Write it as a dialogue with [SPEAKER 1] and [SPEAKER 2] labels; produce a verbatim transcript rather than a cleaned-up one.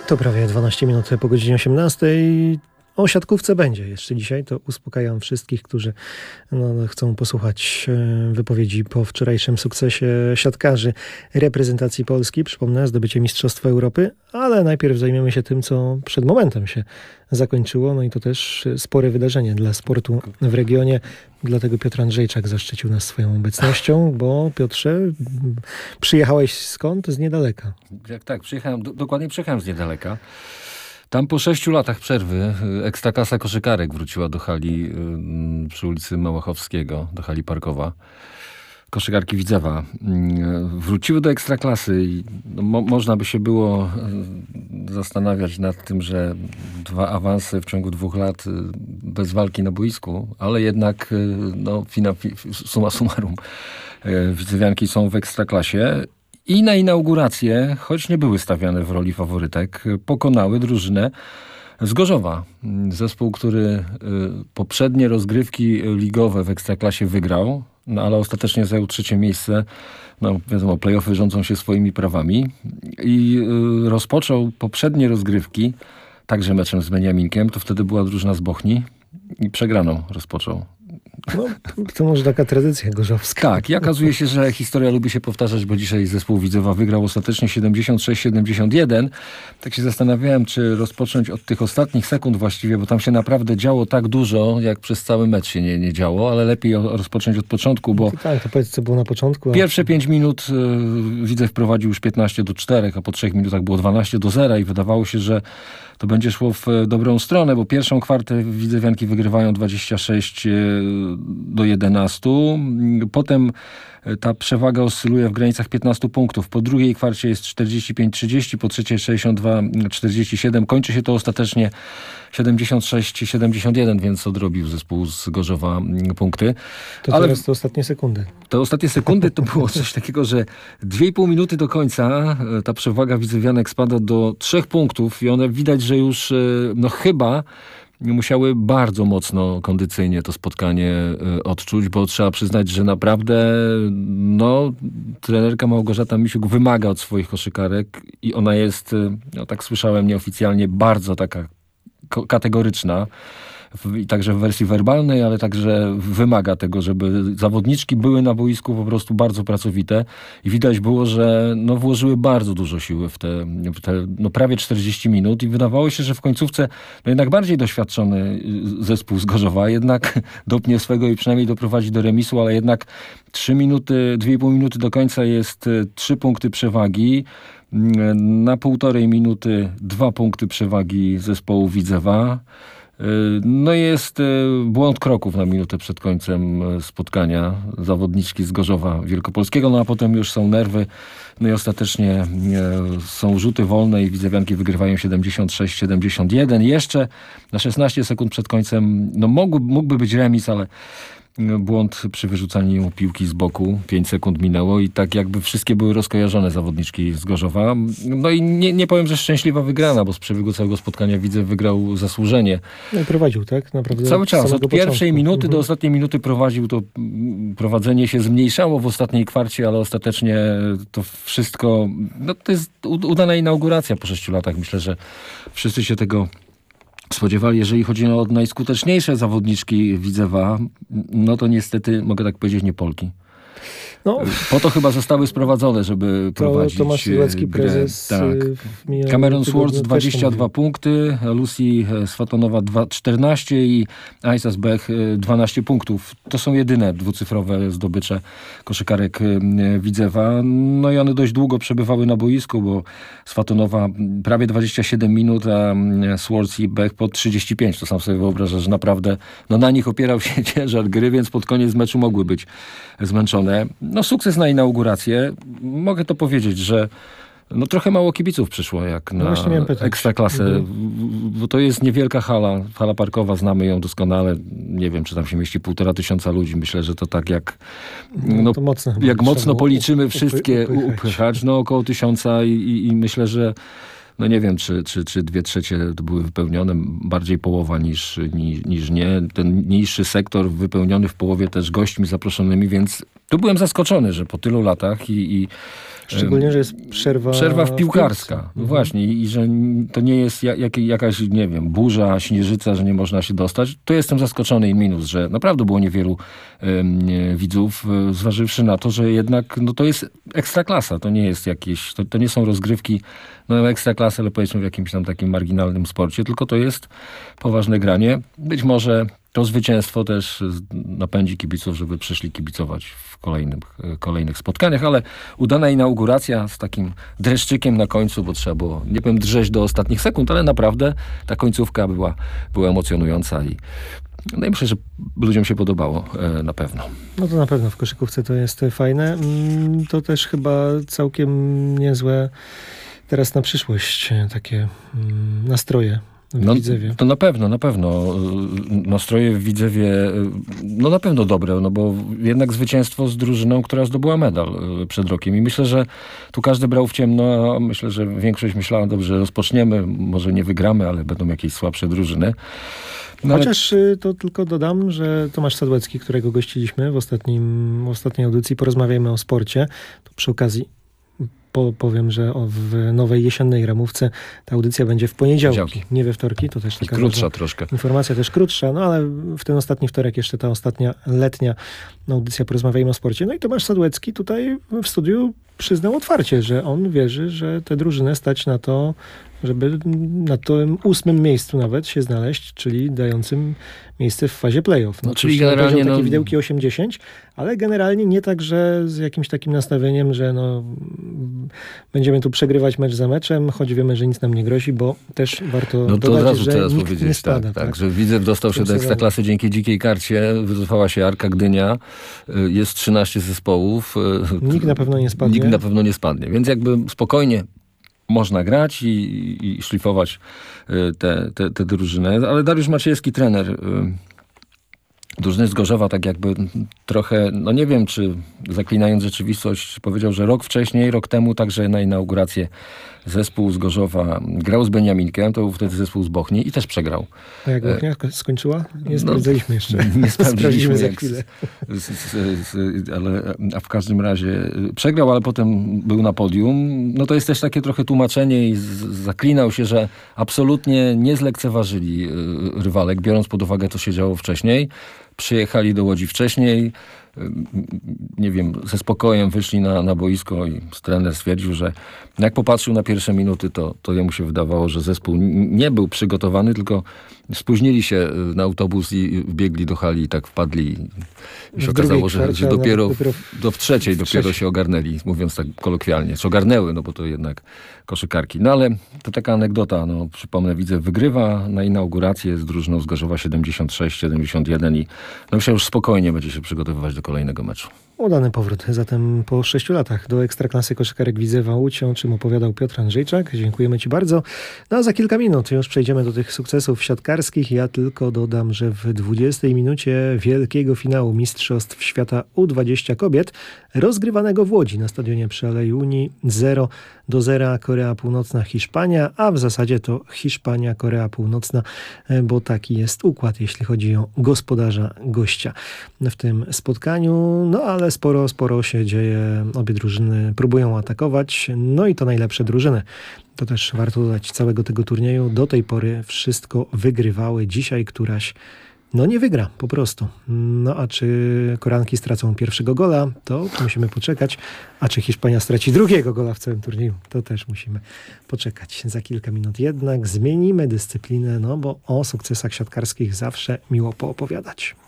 [SPEAKER 1] To prawie dwanaście minut po godzinie osiemnastej. O siatkówce będzie jeszcze dzisiaj. To uspokajam wszystkich, którzy no, chcą posłuchać wypowiedzi po wczorajszym sukcesie siatkarzy reprezentacji Polski. Przypomnę, zdobycie Mistrzostwa Europy, ale najpierw zajmiemy się tym, co przed momentem się zakończyło. No i to też spore wydarzenie dla sportu w regionie. Dlatego Piotr Andrzejczak zaszczycił nas swoją obecnością, bo Piotrze, przyjechałeś skąd? Z niedaleka.
[SPEAKER 2] Jak tak, przyjechałem, do, dokładnie przyjechałem z niedaleka. Tam po sześciu latach przerwy Ekstraklasa Koszykarek wróciła do hali yy, przy ulicy Małachowskiego, do hali Parkowa. Koszykarki Widzewa yy, wróciły do Ekstraklasy i no, mo, można by się było yy, zastanawiać nad tym, że dwa awanse w ciągu dwóch lat yy, bez walki na boisku, ale jednak yy, no, fina, fi, summa summarum yy, widzewianki są w Ekstraklasie. I na inaugurację, choć nie były stawiane w roli faworytek, pokonały drużynę z Gorzowa. Zespół, który y, poprzednie rozgrywki ligowe w Ekstraklasie wygrał, no ale ostatecznie zajął trzecie miejsce. No wiadomo, play-offy rządzą się swoimi prawami. I y, rozpoczął poprzednie rozgrywki, także meczem z Beniaminkiem, to wtedy była drużyna z Bochni i przegraną rozpoczął.
[SPEAKER 1] No, to może taka tradycja gorzowska.
[SPEAKER 2] Tak, i okazuje się, że historia lubi się powtarzać, bo dzisiaj zespół Widzewa wygrał ostatecznie siedemdziesiąt sześć siedemdziesiąt jeden. Tak się zastanawiałem, czy rozpocząć od tych ostatnich sekund właściwie, bo tam się naprawdę działo tak dużo, jak przez cały mecz się nie, nie działo, ale lepiej rozpocząć od początku, bo...
[SPEAKER 1] No tak, to powiedz, co było na początku. A...
[SPEAKER 2] Pierwsze pięć minut y, Widzew prowadził już piętnaście do czterech, a po trzech minutach było dwanaście do zera i wydawało się, że to będzie szło w dobrą stronę, bo pierwszą kwartę widzewianki wygrywają dwadzieścia sześć do jedenastu. Potem ta przewaga oscyluje w granicach piętnastu punktów. Po drugiej kwarcie jest czterdzieści pięć trzydzieści, po trzeciej sześćdziesiąt dwa czterdzieści siedem. Kończy się to ostatecznie siedemdziesiąt sześć siedemdziesiąt jeden, więc odrobił zespół z Gorzowa punkty.
[SPEAKER 1] To Ale teraz te ostatnie sekundy.
[SPEAKER 2] Te ostatnie sekundy to było coś takiego, że dwie i pół minuty do końca ta przewaga widzewianek spada do trzech punktów i one widać, że już no chyba musiały bardzo mocno kondycyjnie to spotkanie odczuć, bo trzeba przyznać, że naprawdę no, trenerka Małgorzata Misiuk wymaga od swoich koszykarek i ona jest, no tak słyszałem nieoficjalnie, bardzo taka kategoryczna. I także w wersji werbalnej, ale także wymaga tego, żeby zawodniczki były na boisku po prostu bardzo pracowite i widać było, że no włożyły bardzo dużo siły w te, w te no prawie czterdzieści minut i wydawało się, że w końcówce no jednak bardziej doświadczony zespół z Gorzowa jednak dopnie swego i przynajmniej doprowadzi do remisu, ale jednak trzy minuty, dwie i pół minuty do końca jest trzy punkty przewagi. Na półtorej minuty dwa punkty przewagi zespołu Widzewa. No jest błąd kroków na minutę przed końcem spotkania zawodniczki z Gorzowa Wielkopolskiego, no a potem już są nerwy, no i ostatecznie są rzuty wolne i widzewianki wygrywają siedemdziesiąt sześć siedemdziesiąt jeden. Jeszcze na szesnaście sekund przed końcem, no mógł, mógłby być remis, ale błąd przy wyrzucaniu piłki z boku. pięć sekund minęło i tak jakby wszystkie były rozkojarzone zawodniczki z Gorzowa. No i nie, nie powiem, że szczęśliwa wygrana, bo z przebiegu całego spotkania Widzew wygrał zasłużenie.
[SPEAKER 1] No i prowadził, tak? Naprawdę
[SPEAKER 2] cały czas. Od pierwszej
[SPEAKER 1] początku.
[SPEAKER 2] minuty
[SPEAKER 1] mhm.
[SPEAKER 2] do ostatniej minuty prowadził. To prowadzenie się zmniejszało w ostatniej kwarcie, ale ostatecznie to wszystko... No to jest udana inauguracja po sześciu latach. Myślę, że wszyscy się tego spodziewali. Jeżeli chodzi o najskuteczniejsze zawodniczki Widzewa, no to niestety, mogę tak powiedzieć, nie Polki. No, po to chyba zostały sprowadzone, żeby to prowadzić
[SPEAKER 1] Tomasz Siłecki,
[SPEAKER 2] grę.
[SPEAKER 1] prezes.
[SPEAKER 2] Tak. Cameron Swartz dwadzieścia dwa punkty, Lucy Swatonowa czternaście i Aisas Bech dwanaście punktów. To są jedyne dwucyfrowe zdobycze koszykarek Widzewa. No i one dość długo przebywały na boisku, bo Swatonowa prawie dwadzieścia siedem minut, a Swartz i Bech po trzydzieści pięć. To sam sobie wyobrażam, że naprawdę no na nich opierał się ciężar gry, więc pod koniec meczu mogły być zmęczone. No sukces na inaugurację. Mogę to powiedzieć, że no trochę mało kibiców przyszło jak na
[SPEAKER 1] no
[SPEAKER 2] Ekstraklasę, mhm. bo to jest niewielka hala, hala parkowa, znamy ją doskonale. Nie wiem, czy tam się mieści półtora tysiąca ludzi. Myślę, że to tak jak no, no, mocno jak mocno policzymy upy, wszystkie upychać. upychać, no około tysiąca i, i, i myślę, że no nie wiem, czy, czy, czy dwie trzecie to były wypełnione, bardziej połowa niż, niż, niż nie. Ten niższy sektor wypełniony w połowie też gośćmi zaproszonymi, więc Tu byłem zaskoczony, że po tylu latach i, i
[SPEAKER 1] Szczególnie, że jest przerwa...
[SPEAKER 2] Przerwa w piłkarska.
[SPEAKER 1] piłce.
[SPEAKER 2] No właśnie. I że to nie jest jak, jak, jakaś, nie wiem, burza, śnieżyca, że nie można się dostać. Tu jestem zaskoczony i minus, że naprawdę było niewielu um, widzów, zważywszy na to, że jednak no to jest ekstraklasa. To nie jest jakieś, to, to nie są rozgrywki, no ekstraklasy, ale powiedzmy w jakimś tam takim marginalnym sporcie, tylko to jest poważne granie. Być może to zwycięstwo też napędzi kibiców, żeby przyszli kibicować w kolejnych, kolejnych spotkaniach, ale udana inauguracja z takim dreszczykiem na końcu, bo trzeba było, nie powiem drzeć do ostatnich sekund, ale naprawdę ta końcówka była, była emocjonująca i no i myślę, że ludziom się podobało e, na pewno.
[SPEAKER 1] No to na pewno w koszykówce to jest fajne. Mm, To też chyba całkiem niezłe teraz na przyszłość takie mm, nastroje. W
[SPEAKER 2] No,
[SPEAKER 1] Widzewie.
[SPEAKER 2] to na pewno, na pewno. Nastroje w Widzewie, no na pewno dobre, no bo jednak zwycięstwo z drużyną, która zdobyła medal przed rokiem. I myślę, że tu każdy brał w ciemno, a myślę, że większość myślała, dobrze, rozpoczniemy, może nie wygramy, ale będą jakieś słabsze drużyny. No,
[SPEAKER 1] Chociaż ale... to tylko dodam, że Tomasz Sadłecki, którego gościliśmy w, ostatnim, w ostatniej audycji, porozmawiajmy o sporcie, to przy okazji Po, powiem, że o, w nowej jesiennej ramówce ta audycja będzie w poniedziałki,
[SPEAKER 2] Działki.
[SPEAKER 1] nie we wtorki. To też taka
[SPEAKER 2] krótsza troszkę.
[SPEAKER 1] Informacja też krótsza, no ale w ten ostatni wtorek jeszcze ta ostatnia letnia audycja Porozmawiajmy o sporcie. No i Tomasz Sadłecki tutaj w studiu przyznał otwarcie, że on wierzy, że tę drużynę stać na to, żeby na tym ósmym miejscu nawet się znaleźć, czyli dającym miejsce w fazie playoff. No,
[SPEAKER 2] No, czyli
[SPEAKER 1] generalnie
[SPEAKER 2] generalnie
[SPEAKER 1] takie
[SPEAKER 2] no...
[SPEAKER 1] widełki osiem dziesięć, ale generalnie nie tak, że z jakimś takim nastawieniem, że no, będziemy tu przegrywać mecz za meczem, choć wiemy, że nic nam nie grozi, bo też warto
[SPEAKER 2] No to
[SPEAKER 1] dodać,
[SPEAKER 2] od razu
[SPEAKER 1] że
[SPEAKER 2] teraz
[SPEAKER 1] nikt
[SPEAKER 2] powiedzieć,
[SPEAKER 1] nie spada.
[SPEAKER 2] tak, tak,
[SPEAKER 1] tak,
[SPEAKER 2] że Widzew dostał się do Ekstraklasy dzięki dzikiej karcie, wycofała się Arka Gdynia, jest trzynaście zespołów.
[SPEAKER 1] Nikt na pewno nie spadnie.
[SPEAKER 2] Nikt na pewno nie spadnie, więc jakby spokojnie można grać i, i szlifować te, te, te drużyny. Ale Dariusz Maciejewski, trener drużyny z Gorzowa, tak jakby trochę, no nie wiem, czy zaklinając rzeczywistość, powiedział, że rok wcześniej, rok temu także na inaugurację zespół z Gorzowa grał z Beniaminkiem, to był wtedy zespół z Bochni i też przegrał.
[SPEAKER 1] A jak Bochnia skończyła? Nie
[SPEAKER 2] No,
[SPEAKER 1] sprawdzaliśmy jeszcze.
[SPEAKER 2] Nie sprawdziliśmy
[SPEAKER 1] za
[SPEAKER 2] jak
[SPEAKER 1] chwilę.
[SPEAKER 2] Z, z, z, ale, a w każdym razie przegrał, ale potem był na podium. No to jest też takie trochę tłumaczenie i z, zaklinał się, że absolutnie nie zlekceważyli y, rywalek, biorąc pod uwagę, co się działo wcześniej. Przyjechali do Łodzi wcześniej, nie wiem, ze spokojem wyszli na, na boisko i trener stwierdził, że jak popatrzył na pierwsze minuty, to, to jemu się wydawało, że zespół nie był przygotowany, tylko spóźnili się na autobus i wbiegli do hali i tak wpadli. I się okazało, że, że dopiero, dopiero, w, do w trzeciej w dopiero trzeciej. się ogarnęli, mówiąc tak kolokwialnie. Czy ogarnęły, no bo to jednak koszykarki. No ale to taka anegdota, no przypomnę, widzę, wygrywa na inaugurację z drużyną z Gorzowa siedemdziesiąt sześć siedemdziesiąt jeden i no myślę, już spokojnie będzie się przygotowywać do kolejnego meczu.
[SPEAKER 1] Udany powrót zatem po sześciu latach do Ekstraklasy koszykarek Widzewa Łódź, o czym opowiadał Piotr Andrzejczak. Dziękujemy Ci bardzo. No a za kilka minut już przejdziemy do tych sukcesów siatkarskich. Ja tylko dodam, że w dwudziestej minucie wielkiego finału Mistrzostw Świata U dwadzieścia kobiet, rozgrywanego w Łodzi na stadionie przy Alei Unii, zero do zera Korea Północna Hiszpania, a w zasadzie to Hiszpania Korea Północna, bo taki jest układ, jeśli chodzi o gospodarza gościa w tym spotkaniu. No ale sporo, sporo się dzieje. Obie drużyny próbują atakować, no i to najlepsze drużyny. To też warto dodać całego tego turnieju. Do tej pory wszystko wygrywały. Dzisiaj któraś no nie wygra, po prostu. No a czy Koranki stracą pierwszego gola, to musimy poczekać. A czy Hiszpania straci drugiego gola w całym turnieju, to też musimy poczekać. Za kilka minut jednak zmienimy dyscyplinę, no bo o sukcesach siatkarskich zawsze miło poopowiadać.